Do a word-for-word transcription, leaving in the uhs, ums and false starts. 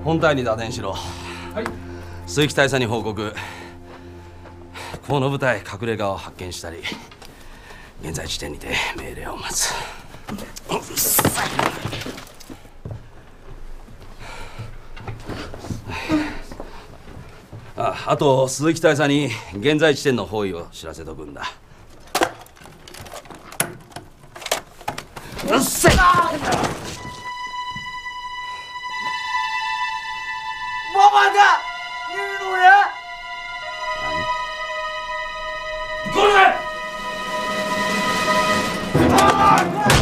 本隊に打電しろ。はい。鈴木大佐に報告。この部隊隠れ家を発見したり、現在地点にて命令を待つ。うっさい。あ, あと鈴木大佐に現在地点の方位を知らせとくんだ。うっせえ。 ママがいるのや。 何？来い！